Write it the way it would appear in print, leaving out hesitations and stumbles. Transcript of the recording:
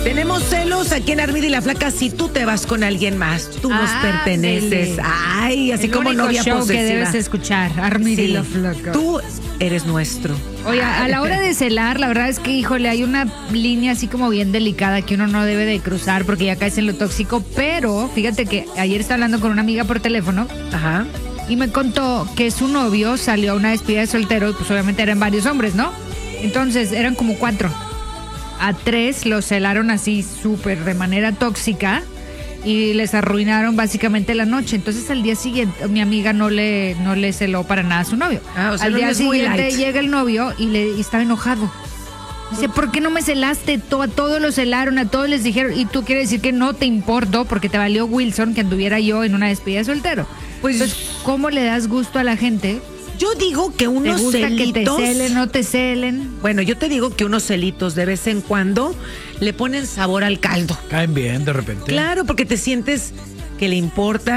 Tenemos celos aquí en Armida y la Flaca si tú te vas con alguien más. Tú nos perteneces. Ay, así el como único novia show posesiva. que debes escuchar, Armida y Sí. la Flaca. Tú eres nuestro. Oye, a la hora de celar, la verdad es que, híjole, hay una línea así como bien delicada que uno no debe de cruzar porque ya caes en lo tóxico, pero fíjate que ayer estaba hablando con una amiga por teléfono. Ajá. Y me contó que su novio salió a una despedida de soltero y pues obviamente eran varios hombres, ¿no? Entonces eran como 4. A 3 los celaron así súper de manera tóxica y les arruinaron básicamente la noche. Entonces al día siguiente mi amiga no le celó para nada a su novio. O sea, al no día es muy siguiente light. llega el novio y estaba enojado. Dice, ¿por qué no me celaste? A todos los celaron, a todos les dijeron. Y tú quieres decir que no te importó porque te valió Wilson que anduviera yo en una despedida de soltero. Pues, entonces, ¿cómo le das gusto a la gente? yo digo que ¿Te unos gusta celitos. que te celen, no te celen? Bueno, yo te digo que unos celitos de vez en cuando le ponen sabor al caldo. Caen bien de repente. Claro, porque te sientes que le importa.